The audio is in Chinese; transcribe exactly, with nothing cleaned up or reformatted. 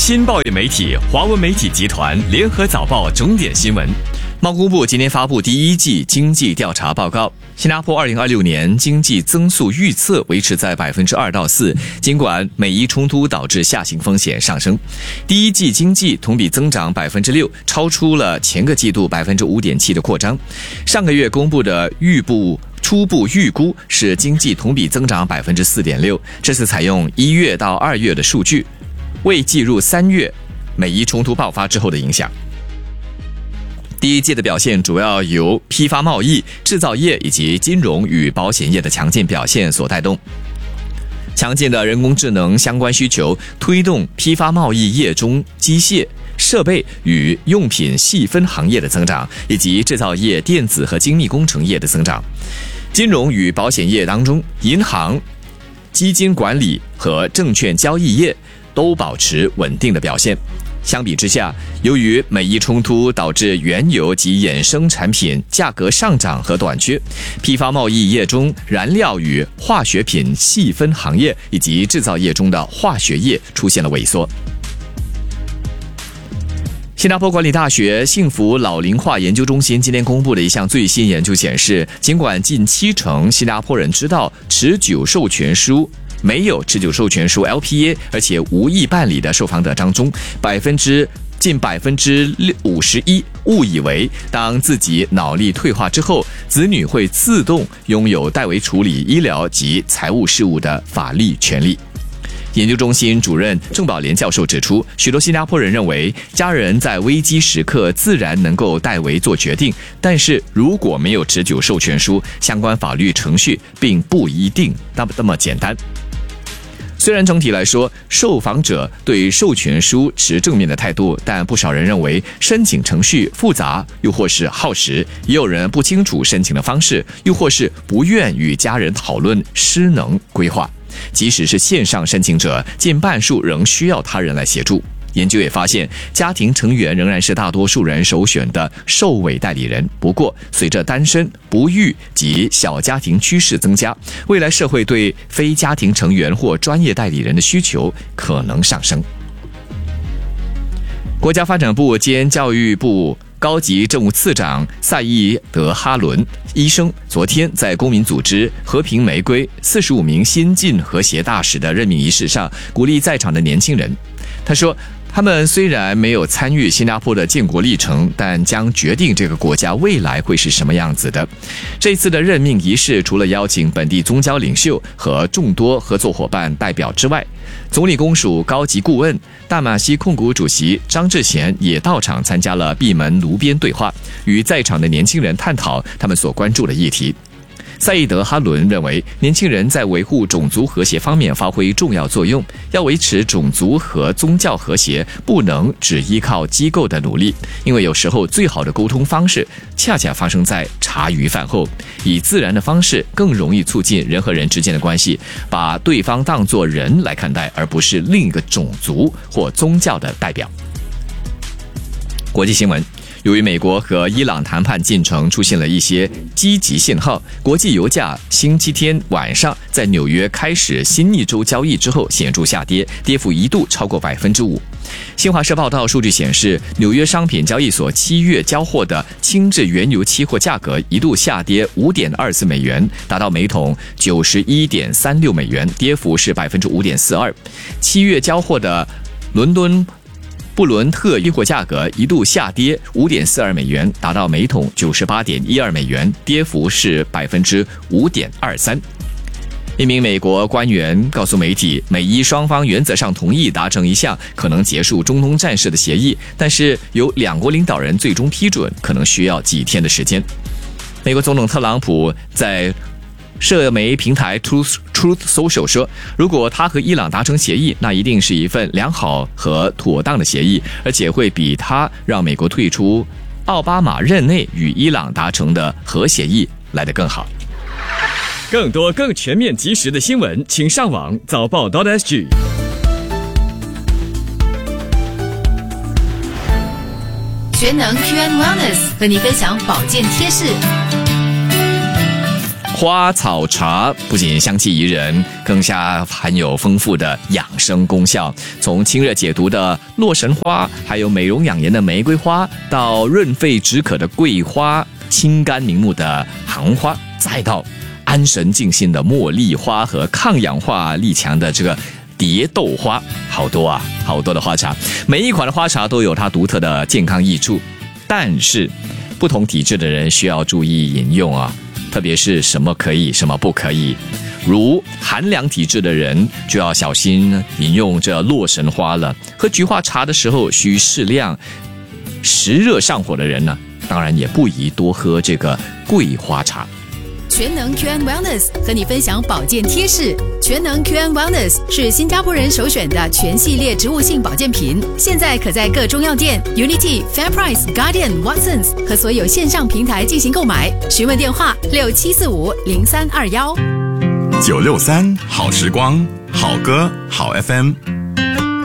新报业媒体华文媒体集团联合早报重点新闻。贸工部今天发布第一季经济调查报告，新加坡二零二六年经济增速预测维持在百分之二到四，尽管美伊冲突导致下行风险上升。第一季经济同比增长百分之六，超出了前个季度百分之五点七的扩张。上个月公布的预部初步预估是经济同比增长百分之四点六，这次采用一月到二月的数据，未计入三月美伊冲突爆发之后的影响。第一季的表现主要由批发贸易、制造业以及金融与保险业的强劲表现所带动。强劲的人工智能相关需求推动批发贸易业中机械、设备与用品细分行业的增长，以及制造业、电子和精密工程业的增长。金融与保险业当中，银行、基金管理和证券交易业都保持稳定的表现。相比之下，由于美伊冲突导致原油及衍生产品价格上涨和短缺，批发贸易业中燃料与化学品细分行业以及制造业中的化学业出现了萎缩。新加坡管理大学幸福老龄化研究中心今天公布的一项最新研究显示，尽管近七成新加坡人知道持久授权书没有持久授权书 L P A， 而且无意办理的受访者当中，百分之近百分之五十一误以为当自己脑力退化之后，子女会自动拥有代为处理医疗及财务事务的法律权利。研究中心主任郑宝莲教授指出，许多新加坡人认为家人在危机时刻自然能够代为做决定，但是如果没有持久授权书，相关法律程序并不一定那么那么简单。虽然整体来说，受访者对授权书持正面的态度，但不少人认为申请程序复杂，又或是耗时，也有人不清楚申请的方式，又或是不愿与家人讨论失能规划。即使是线上申请者，近半数仍需要他人来协助。研究也发现，家庭成员仍然是大多数人首选的受委代理人。不过，随着单身、不育及小家庭趋势增加，未来社会对非家庭成员或专业代理人的需求可能上升。国家发展部兼教育部高级政务次长赛义德哈伦医生昨天在公民组织和平玫瑰四十五名新晋和谐大使的任命仪式上，鼓励在场的年轻人。他说，他们虽然没有参与新加坡的建国历程，但将决定这个国家未来会是什么样子的。这次的任命仪式除了邀请本地宗教领袖和众多合作伙伴代表之外，总理公署高级顾问、大马西控股主席张志贤也到场参加了闭门炉边对话，与在场的年轻人探讨他们所关注的议题。赛义德哈伦认为，年轻人在维护种族和谐方面发挥重要作用，要维持种族和宗教和谐，不能只依靠机构的努力，因为有时候最好的沟通方式恰恰发生在茶余饭后，以自然的方式更容易促进人和人之间的关系，把对方当作人来看待，而不是另一个种族或宗教的代表。国际新闻，由于美国和伊朗谈判进程出现了一些积极信号，国际油价星期天晚上在纽约开始新一周交易之后显著下跌，跌幅一度超过百分之五。新华社报道，数据显示，纽约商品交易所七月交货的轻质原油期货价格一度下跌 五点二四美元，达到每桶 九十一点三六美元，跌幅是 百分之五点四二。七月交货的伦敦布伦特期货价格一度下跌 五点四二美元，达到每桶 九十八点一二美元，跌幅是 百分之五点二三。一名美国官员告诉媒体，美伊双方原则上同意达成一项可能结束中东战事的协议，但是由两国领导人最终批准可能需要几天的时间。美国总统特朗普在社媒平台 Truth, Truth Social 说，如果他和伊朗达成协议，那一定是一份良好和妥当的协议，而且会比他让美国退出奥巴马任内与伊朗达成的核协议来得更好。更多更全面及时的新闻，请上网早报 .sg。 全能 Q and Wellness 和你分享保健贴士。 花草茶不仅香气宜人，更加含有丰富的养生功效。从清热解毒的洛神花，还有美容养颜的玫瑰花，到润肺止渴的桂花，清肝明目的杭花，再到安神静心的茉莉花和抗氧化力强的这个蝶豆花，好多啊，好多的花茶。每一款的花茶都有它独特的健康益处，但是不同体质的人需要注意饮用啊，特别是什么可以，什么不可以。如寒凉体质的人就要小心饮用这洛神花了，喝菊花茶的时候需适量。实热上火的人呢，当然也不宜多喝这个桂花茶。 全能 Q and Wellness 和你分享保健贴士。全能 Q and Wellness 是新加坡人首选的全系列植物性保健品，现在可在各中药店、Unity、FairPrice、Guardian、Watsons 和所有线上平台进行购买。询问电话六七四五零三二幺。 九六三好时光，好歌好 F M。